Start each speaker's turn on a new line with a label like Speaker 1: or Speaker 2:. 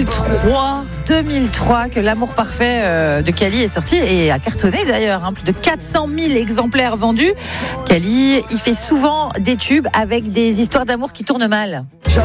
Speaker 1: 2003 que l'amour parfait de Kali est sorti et a cartonné d'ailleurs, plus de 400 000 exemplaires vendus. Kali, il fait souvent des tubes avec des histoires d'amour qui tournent mal.